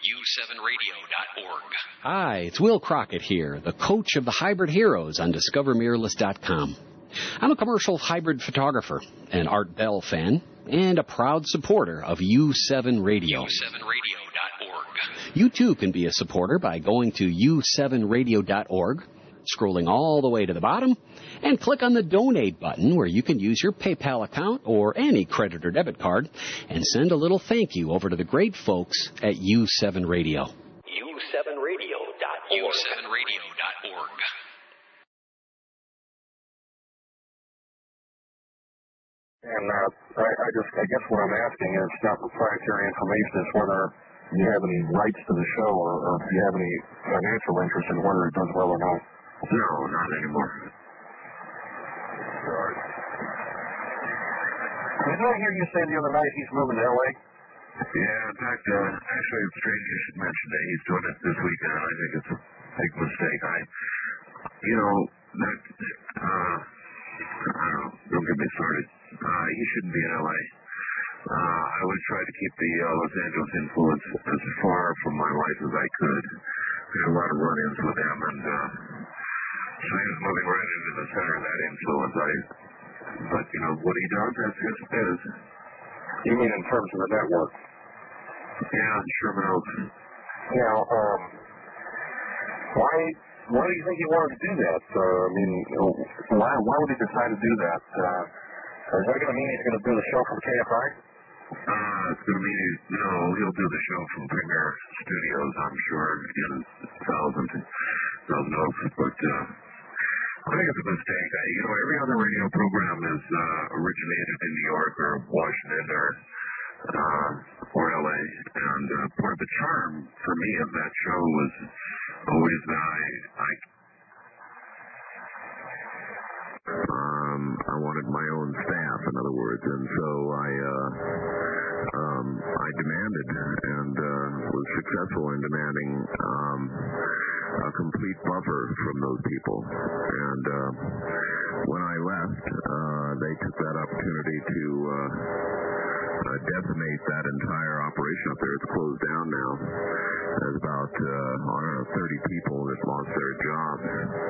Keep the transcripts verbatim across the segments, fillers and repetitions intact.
U seven radio dot org. Hi, it's Will Crockett here, the coach of the Hybrid Heroes on Discover Mirrorless dot com. I'm a commercial hybrid photographer, an Art Bell fan, and a proud supporter of U seven Radio. U seven radio dot org. You too can be a supporter by going to U seven radio dot org, scrolling all the way to the bottom, and click on the Donate button where you can use your PayPal account or any credit or debit card and send a little thank you over to the great folks at U seven Radio. U seven radio dot org. U seven radio dot org. And uh, I, I just, I guess what I'm asking is not proprietary information, is whether you have any rights to the show or, or if you have any financial interest in whether it does well or not. No, not anymore. Sorry. Didn't I hear you say the other night he's moving to L A? Yeah, in fact, uh, actually, it's strange you should mention that. He's doing it this weekend, and I think it's a big mistake. I, you know, that, uh, I don't know, don't get me started. Uh, he shouldn't be in L A. Uh, I would try to keep the uh, Los Angeles influence as far from my life as I could. We had a lot of run-ins with him, and uh, so he was moving right into the center of that influence. I, but, you know, what he does, that's his biz. You mean in terms of the network? Yeah, Sherman Oaks. Now, um, why, why do you think he wanted to do that? Uh, I mean, why, why would he decide to do that? Uh, is that going to mean he's going to do the show from K F I? Uh, it's going to mean, he, you know, he'll do the show from Premier Studios, I'm sure, in Thousand, Thousand Oaks, but, uh, I think it's a mistake. I, you know, every other radio program is uh, originated in New York or Washington or uh, or L A, and uh, part of the charm for me of that show was always that I, I um, I wanted my own staff, in other words, and so I uh, um, I demanded and uh, was successful in demanding um, a complete buffer from those people. And uh, when I left, uh, they took that opportunity to uh, uh, decimate that entire operation up there. It's closed down now. There's about, uh, I don't know, thirty people that lost their jobs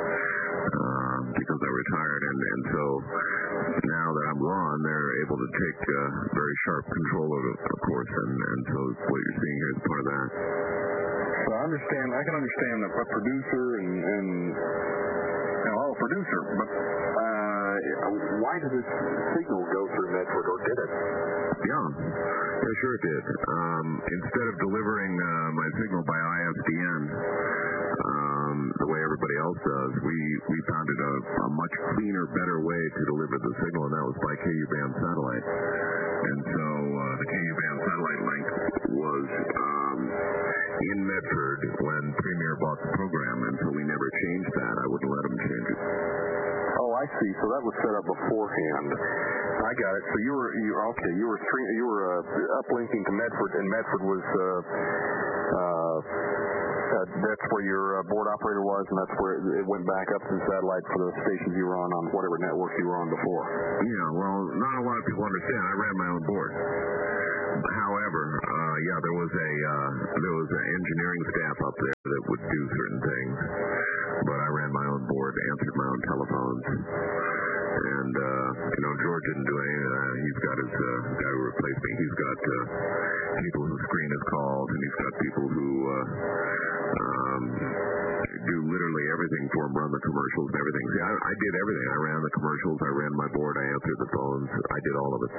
uh, because I retired. And, and so now that I'm gone, they're able to take uh, very sharp control of it, of course. And, and so what you're seeing here is part of that. So I understand, I can understand a producer and, and you know, oh, a producer, but uh, why did this signal go through Medford, or did it? Yeah, yeah, sure it did. Um, instead of delivering uh, my signal by I S D N, um, the way everybody else does, we, we found it a, a much cleaner, better way to deliver the signal, and that was by K U band satellite. And so uh, the K U band satellite link was um, in Medford when Premier bought the program, and so we never changed that. I wouldn't let them change it. Oh, I see. So that was set up beforehand. I got it. So you were you okay? You were three, you were uh, uplinking to Medford, and Medford was uh, uh, uh, that's where your uh, board operator was, and that's where it went back up to the satellite for the stations you were on on whatever network you were on before. Yeah. Well, not a lot of people understand. I ran my own board. However, uh, yeah, there was a uh, there was an engineering staff up there that would do certain things, but I ran my own board, answered my own telephones, and uh, you know, George didn't do any of that. He's got his uh, guy who replaced me. He's got uh, people who screen his calls, and he's got people who uh, um, do literally everything for him, run the commercials and everything. See, I, I did everything. I ran the commercials, I ran my board, I answered the phones, I did all of it.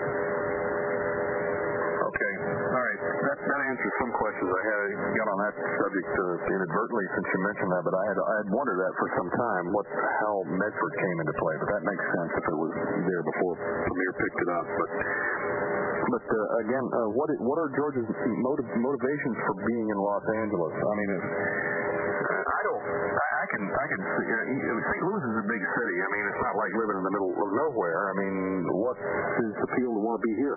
Okay. All right. That, that answers some questions I had. I got on that subject uh, inadvertently since you mentioned that, but I had I had wondered that for some time, what how Medford came into play. But that makes sense if it was there before Premier picked it up. But but uh, again, uh, what what are George's motiv motivations for being in Los Angeles? I mean, it's, I don't. I, I can I can see. Uh, Saint Louis is a big city. I mean, it's not like living in the middle of nowhere. I mean, what's his appeal to want to be here?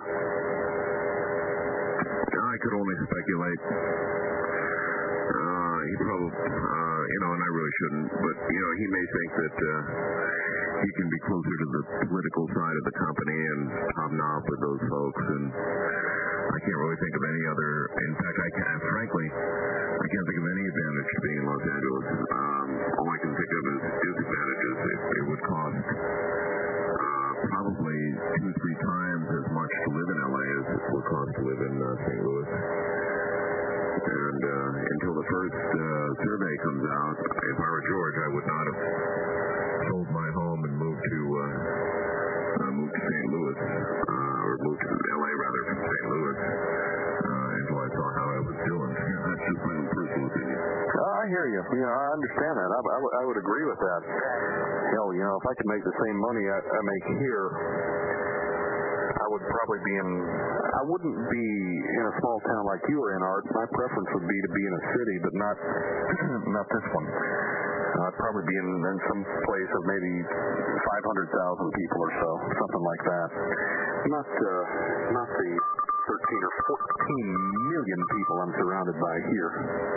I could only speculate. Uh, he probably, uh, you know, and I really shouldn't, but, you know, he may think that uh, he can be closer to the political side of the company and hobnob with those folks, and I can't really think of any other. In fact, I can't, frankly, the first uh, survey comes out, if I were George, I would not have sold my home and moved to uh, uh, moved to Saint Louis, uh, or moved to L A rather from Saint Louis, uh, until I saw how I was doing. That's just my own personal opinion. Uh, I hear you. You know, I understand that. I, I, w- I would agree with that. Hell, you know, if I could make the same money I, I make here, I would probably be in, I wouldn't be in a small town like you are in, Art. My preference would be to be in a city, but not not this one. Uh, I'd probably be in, in some place of maybe five hundred thousand people or so, something like that. Not, uh, not the thirteen or fourteen million people I'm surrounded by here.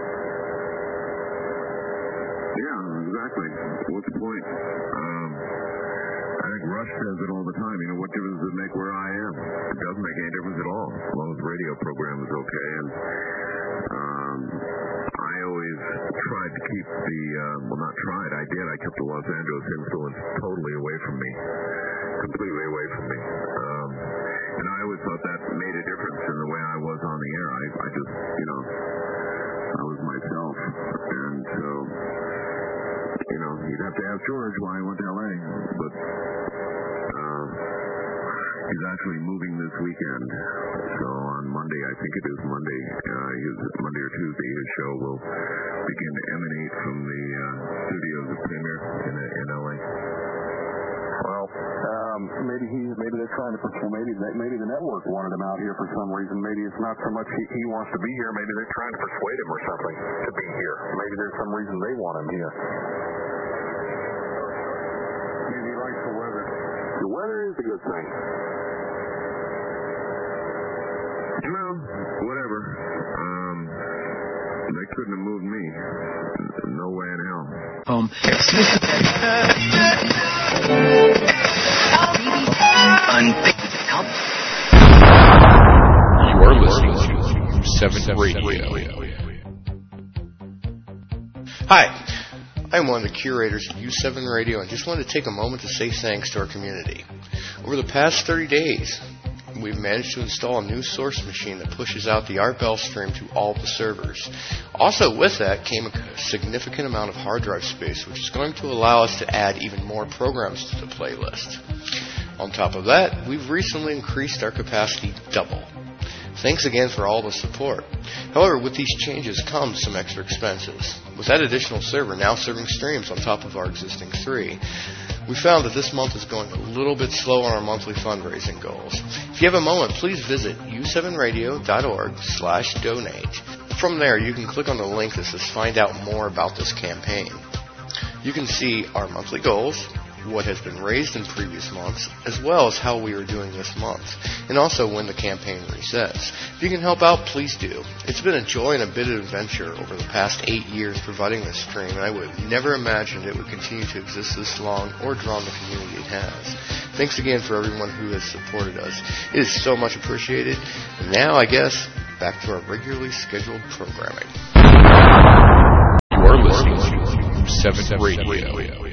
Yeah, exactly. What's the point? Um, I think Rush says it all the time. You know, what difference does it make where I am? It doesn't make any difference at all, as long as the radio program is okay. And um, I always tried to keep the, uh, well, not tried, I did. I kept the Los Angeles influence totally away from me, completely away from me. Um, and I always thought that made a difference in the way I was on the air. I, I just, you know, I was myself. And so, you know, you'd have to ask George why he went to L A, but uh, he's actually moving this weekend. So on Monday, I think it is Monday, uh, his, Monday or Tuesday, his show will begin to emanate from the uh, studios of Premier in, in L A. Well, um, maybe he, maybe they're trying to persuade. Maybe they, maybe the network wanted him out here for some reason. Maybe it's not so much he, he wants to be here. Maybe they're trying to persuade him or something to be here. Maybe there's some reason they want him here. Maybe he likes the weather. The weather is a good thing. Well, whatever. Um, they couldn't have moved me. No way in hell. Um. You are listening to U seven Radio. Hi, I'm one of the curators of U seven Radio and just wanted to take a moment to say thanks to our community. Over the past thirty days, we've managed to install a new source machine that pushes out the Art Bell stream to all the servers. Also with that came a significant amount of hard drive space, which is going to allow us to add even more programs to the playlist. On top of that, we've recently increased our capacity double. Thanks again for all the support. However, with these changes comes some extra expenses. With that additional server now serving streams on top of our existing three, we found that this month is going a little bit slow on our monthly fundraising goals. If you have a moment, please visit u seven radio dot org slash donate. From there, you can click on the link that says find out more about this campaign. You can see our monthly goals, what has been raised in previous months, as well as how we are doing this month, and also when the campaign resets. If you can help out, please do. It's been a joy and a bit of adventure over the past eight years providing this stream, and I would have never imagined it would continue to exist this long or drawn the community it has. Thanks again for everyone who has supported us. It is so much appreciated. And now, I guess, back to our regularly scheduled programming. You are listening to U seven Radio.